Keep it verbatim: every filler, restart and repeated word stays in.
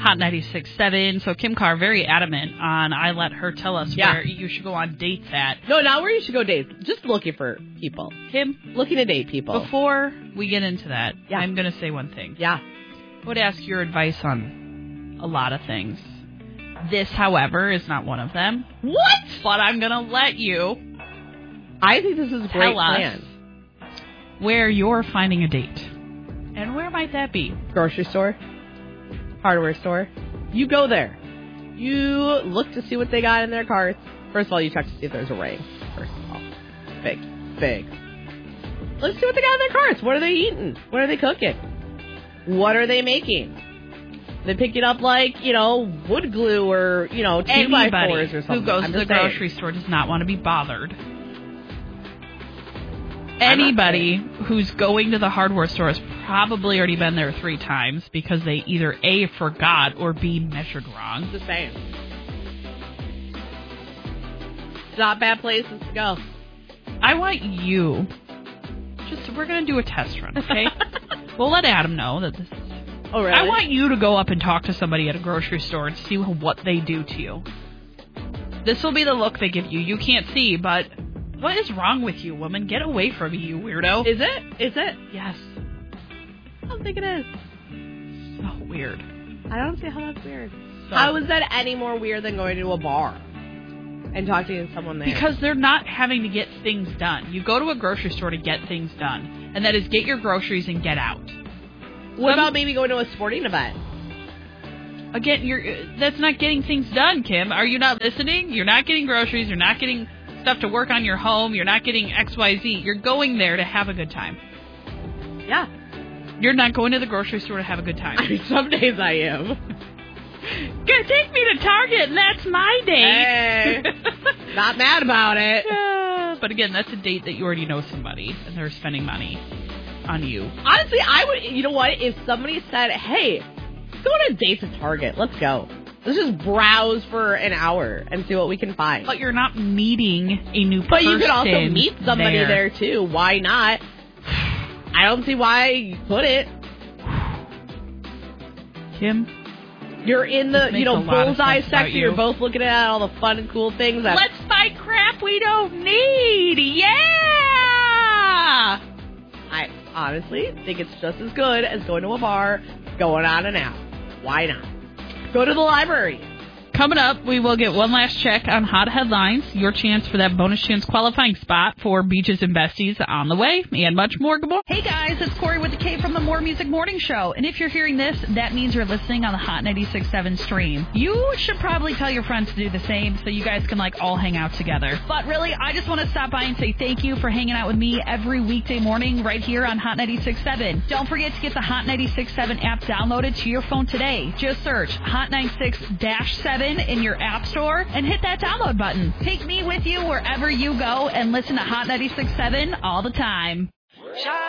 Hot ninety-six point seven. So Kim Carr, very adamant on I let her tell us Yeah. where you should go on dates at. No, not where you should go date. Just looking for people. Kim, Looking to date people. before we get into that, Yeah. I'm going to say one thing. Yeah. I would ask your advice on a lot of things. This, however, is not one of them. What? But I'm going to let you I think this is a great tell us plan. where you're finding a date. And where might that be? Grocery store. Hardware store. You go there. You look to see what they got in their carts. First of all, you check to see if there's a ring. First of all. Big. Big. Let's see what they got in their carts. What are they eating? What are they cooking? What are they making? They picking up like, you know, wood glue or, you know, two by Anybody fours or something. who goes I'm to the just saying. grocery store does not want to be bothered. Anybody who's going to the hardware store has probably already been there three times because they either A, forgot, or B, measured wrong. Just saying. It's not bad places to go. I want you, just, we're going to do a test run, okay? We'll let Adam know that this is... Oh, really? I want you to go up and talk to somebody at a grocery store and see what they do to you. This will be the look they give you. You can't see, but what is wrong with you, woman? Get away from me, you weirdo. Is it? Is it? Yes. I don't think it is. So weird. I don't see how that's weird. So How is that any more weird than going to a bar and talking to someone there? Because they're not having to get things done. You go to a grocery store to get things done, and that is get your groceries and get out. What Some- about maybe going to a sporting event? Again, you're that's not getting things done, Kim. Are you not listening? You're not getting groceries. You're not getting stuff to work on your home. You're not getting X Y Z. You're going there to have a good time. Yeah. You're not going to the grocery store to have a good time. I mean, some days I am. Go take me to Target, and that's my date. Hey. Not mad about it. Yeah, but again, that's a date that you already know somebody, and they're spending money on you. Honestly, I would, you know what? If somebody said, hey, let's go on a date to Target. Let's go. Let's just browse for an hour and see what we can find. But you're not meeting a new person. But you could also meet somebody there. there, too. Why not? I don't see why you couldn't. Kim, You're in the, This you know, makes a lot of bullseye sense about sector. you. You're both looking at all the fun and cool things. That let's fight crap we don't need. Yeah! I honestly think it's just as good as going to a bar, going on and out. Why not? Go to the library. Coming up, we will get one last check on hot headlines, your chance for that bonus chance qualifying spot for Beaches and Besties on the way, and much more. Good morning. Hey guys, it's Corey with the K from the More Music Morning Show. And if you're hearing this, that means you're listening on the Hot ninety-six point seven stream. You should probably tell your friends to do the same so you guys can like all hang out together. But really, I just want to stop by and say thank you for hanging out with me every weekday morning right here on Hot ninety-six point seven. Don't forget to get the Hot ninety-six point seven app downloaded to your phone today. Just search Hot ninety-six dash seven in your app store and hit that download button. Take me with you wherever you go and listen to Hot ninety-six point seven all the time.